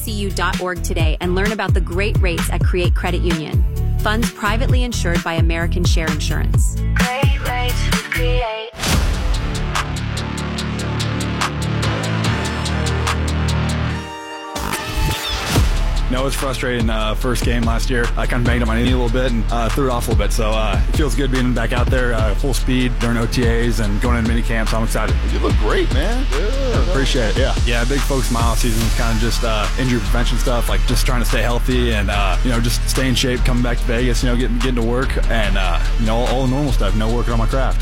CU.org today and learn about the great rates at Create Credit Union. Funds privately insured by American Share Insurance. Great rates with Create. No, it's frustrating. First game last year, I kind of banged up my knee a little bit and threw it off a little bit. So it feels good being back out there full speed during OTAs and going into mini camps. I'm excited. You look great, man. Yeah, appreciate it. Yeah, big focus of my off season was kind of just injury prevention stuff, like just trying to stay healthy and just stay in shape, coming back to Vegas, getting to work and all the normal stuff, working on my craft.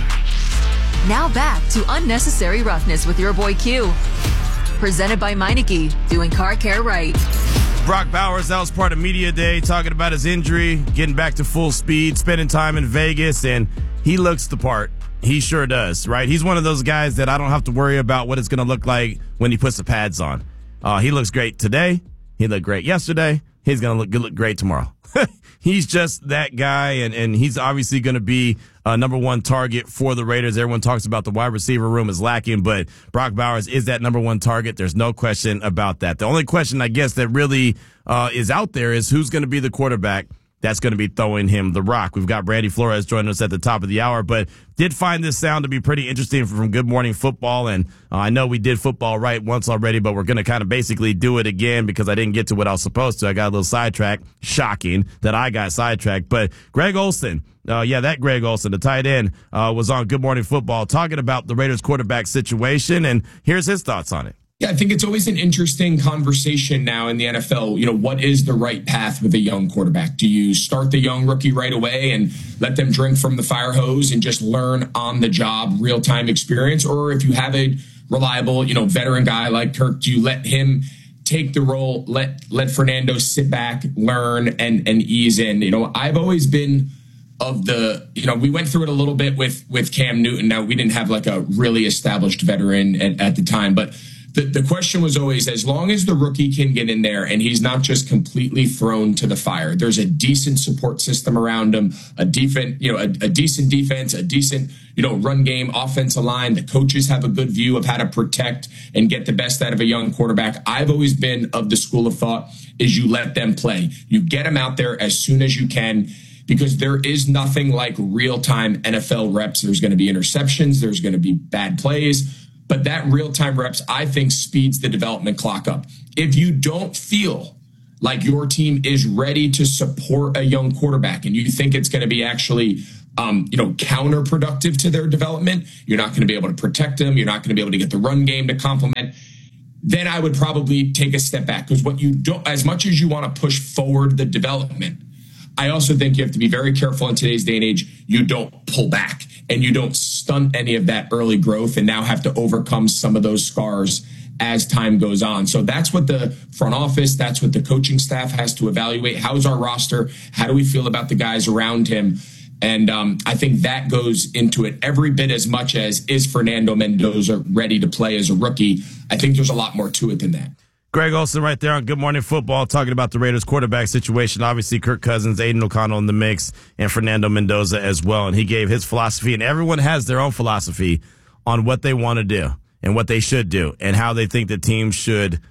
Now back to Unnecessary Roughness with your boy Q. Presented by Meineke, doing car care right. Brock Bowers, that was part of Media Day, talking about his injury, getting back to full speed, spending time in Vegas, and he looks the part. He sure does, right? He's one of those guys that I don't have to worry about what it's going to look like when he puts the pads on. He looks great today. He looked great yesterday. He's going to look great tomorrow. He's just that guy, and he's obviously going to be number one target for the Raiders. Everyone talks about the wide receiver room is lacking, but Brock Bowers is that number one target. There's no question about that. The only question, I guess, that really is out there is who's going to be the quarterback that's going to be throwing him the rock. We've got Brandy Flores joining us at the top of the hour, but did find this sound to be pretty interesting from Good Morning Football, and I know we did football right once already, but we're going to kind of basically do it again because I didn't get to what I was supposed to. I got a little sidetracked. Shocking that I got sidetracked, but Greg Olsen, that Greg Olsen, the tight end, was on Good Morning Football talking about the Raiders quarterback situation, and here's his thoughts on it. Yeah, I think it's always an interesting conversation now in the NFL. What is the right path with a young quarterback? Do you start the young rookie right away and let them drink from the fire hose and just learn on the job, real-time experience? Or if you have a reliable, veteran guy like Kirk, do you let him take the role, let Fernando sit back, learn, and ease in? I've always been of the, we went through it a little bit with Cam Newton. Now, we didn't have like a really established veteran at the time, but the question was always, as long as the rookie can get in there and he's not just completely thrown to the fire, there's a decent support system around him, a decent defense, a decent, run game, offensive line. The coaches have a good view of how to protect and get the best out of a young quarterback. I've always been of the school of thought is you let them play. You get them out there as soon as you can, because there is nothing like real-time NFL reps. There's going to be interceptions. There's going to be bad plays. But that real-time reps, I think, speeds the development clock up. If you don't feel like your team is ready to support a young quarterback and you think it's going to be actually, counterproductive to their development, you're not going to be able to protect them, you're not going to be able to get the run game to complement, then I would probably take a step back. Because what you don't, as much as you want to push forward the development, I also think you have to be very careful in today's day and age. You don't pull back and you don't stunt any of that early growth and now have to overcome some of those scars as time goes on. So that's what the front office, that's what the coaching staff has to evaluate. How's our roster? How do we feel about the guys around him? And I think that goes into it every bit as much as, is Fernando Mendoza ready to play as a rookie? I think there's a lot more to it than that. Greg Olsen right there on Good Morning Football talking about the Raiders quarterback situation. Obviously, Kirk Cousins, Aiden O'Connell in the mix, and Fernando Mendoza as well. And he gave his philosophy, and everyone has their own philosophy on what they want to do and what they should do and how they think the team should,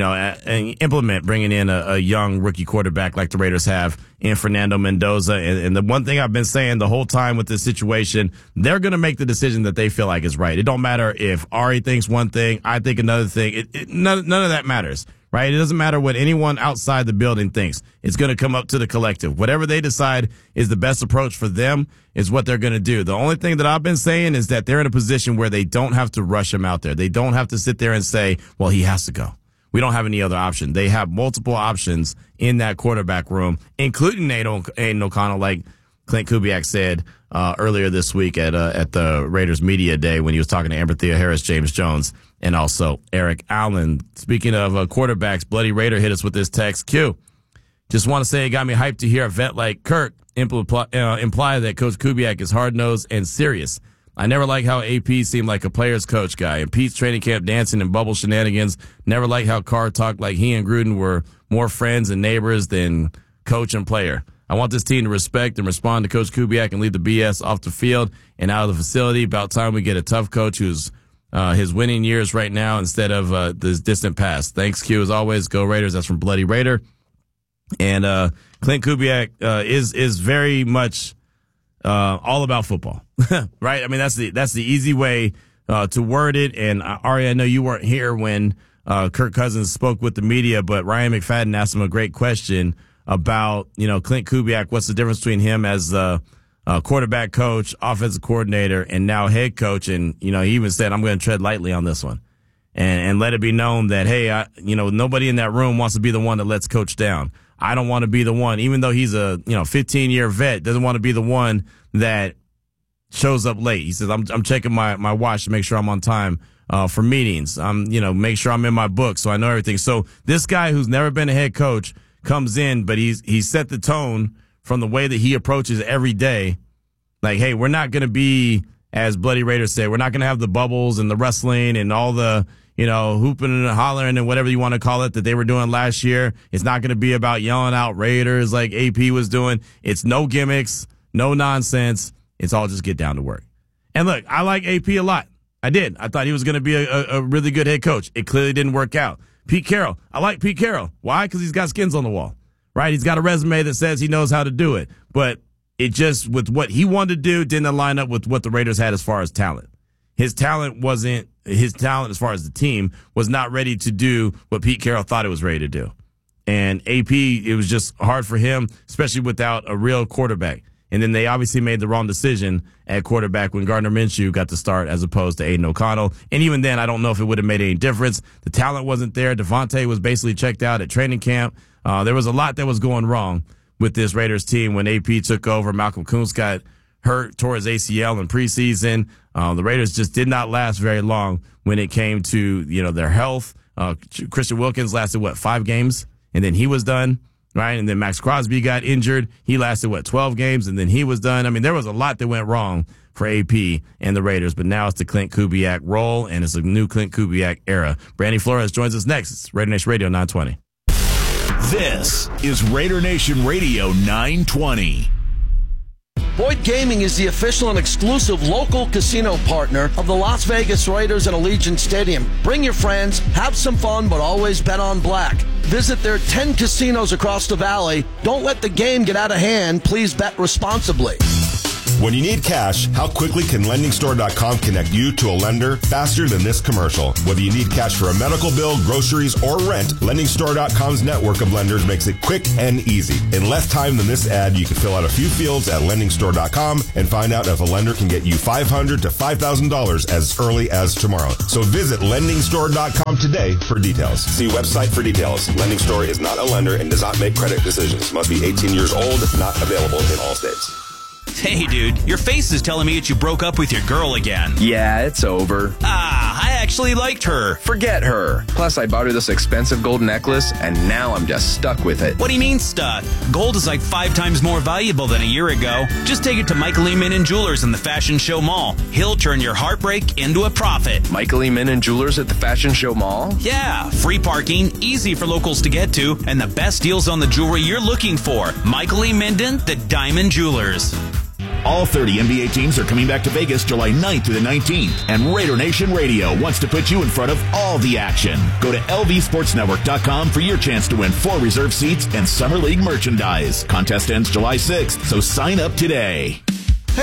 implement bringing in a young rookie quarterback like the Raiders have in Fernando Mendoza. And the one thing I've been saying the whole time with this situation, they're going to make the decision that they feel like is right. It don't matter if Ari thinks one thing, I think another thing. None of that matters, right? It doesn't matter what anyone outside the building thinks. It's going to come up to the collective. Whatever they decide is the best approach for them is what they're going to do. The only thing that I've been saying is that they're in a position where they don't have to rush him out there. They don't have to sit there and say, well, he has to go. We don't have any other option. They have multiple options in that quarterback room, including Aiden O'Connell, like Clint Kubiak said earlier this week at the Raiders Media Day when he was talking to Amber Thea Harris, James Jones, and also Eric Allen. Speaking of quarterbacks, Bloody Raider hit us with this text. Q, just want to say it got me hyped to hear a vet like Kirk imply that Coach Kubiak is hard-nosed and serious. I never liked how AP seemed like a player's coach guy, and Pete's training camp dancing and bubble shenanigans. Never liked how Carr talked like he and Gruden were more friends and neighbors than coach and player. I want this team to respect and respond to Coach Kubiak and leave the BS off the field and out of the facility. About time we get a tough coach who's his winning years right now instead of this distant past. Thanks, Q, as always. Go Raiders. That's from Bloody Raider. And Clint Kubiak is very much all about football, right? I mean, that's the easy way to word it. And Ari, I know you weren't here when Kirk Cousins spoke with the media, but Ryan McFadden asked him a great question about, Clint Kubiak. What's the difference between him as the quarterback coach, offensive coordinator, and now head coach? And, he even said, I'm going to tread lightly on this one and let it be known that, hey, nobody in that room wants to be the one that lets coach down. I don't want to be the one, even though he's a 15-year vet, doesn't want to be the one that shows up late. He says, I'm checking my watch to make sure I'm on time for meetings. Make sure I'm in my book so I know everything. So this guy who's never been a head coach comes in, but he's set the tone from the way that he approaches every day. Like, hey, we're not going to be, as Bloody Raiders say, we're not going to have the bubbles and the wrestling and all the hooping and hollering and whatever you want to call it that they were doing last year. It's not going to be about yelling out Raiders like AP was doing. It's no gimmicks, no nonsense. It's all just get down to work. And look, I like AP a lot. I did. I thought he was going to be a really good head coach. It clearly didn't work out. Pete Carroll. I like Pete Carroll. Why? Because he's got skins on the wall, right? He's got a resume that says he knows how to do it. But it just, with what he wanted to do, didn't line up with what the Raiders had as far as talent. His talent as far as the team was not ready to do what Pete Carroll thought it was ready to do. And AP, it was just hard for him, especially without a real quarterback. And then they obviously made the wrong decision at quarterback when Gardner Minshew got the start as opposed to Aiden O'Connell. And even then, I don't know if it would have made any difference. The talent wasn't there. Devontae was basically checked out at training camp. There was a lot that was going wrong with this Raiders team when AP took over. Malcolm Kuntz got hurt, tore his ACL in preseason. The Raiders just did not last very long when it came to, their health. Christian Wilkins lasted, 5 games? And then he was done, right? And then Max Crosby got injured. He lasted, 12 games? And then he was done. I mean, there was a lot that went wrong for AP and the Raiders, but now it's the Clint Kubiak role, and it's a new Clint Kubiak era. Brandy Flores joins us next. It's Raider Nation Radio 920. This is Raider Nation Radio 920. Boyd Gaming is the official and exclusive local casino partner of the Las Vegas Raiders and Allegiant Stadium. Bring your friends, have some fun, but always bet on black. Visit their 10 casinos across the valley. Don't let the game get out of hand. Please bet responsibly. When you need cash, how quickly can LendingStore.com connect you to a lender faster than this commercial? Whether you need cash for a medical bill, groceries, or rent, LendingStore.com's network of lenders makes it quick and easy. In less time than this ad, you can fill out a few fields at LendingStore.com and find out if a lender can get you $500 to $5,000 as early as tomorrow. So visit LendingStore.com today for details. See website for details. Lending Store is not a lender and does not make credit decisions. Must be 18 years old, not available in all states. Hey, dude, your face is telling me that you broke up with your girl again. Yeah, it's over. I actually liked her. Forget her. Plus, I bought her this expensive gold necklace, and now I'm just stuck with it. What do you mean stuck? Gold is like 5 times more valuable than a year ago. Just take it to Michael E. Min & Jewelers in the Fashion Show Mall. He'll turn your heartbreak into a profit. Michael E. Min & Jewelers at the Fashion Show Mall? Yeah, free parking, easy for locals to get to, and the best deals on the jewelry you're looking for. Michael E. Minden, the Diamond Jewelers. All 30 NBA teams are coming back to Vegas July 9th through the 19th, and Raider Nation Radio wants to put you in front of all the action. Go to LVSportsNetwork.com for your chance to win 4 reserve seats and Summer League merchandise. Contest ends July 6th, so sign up today.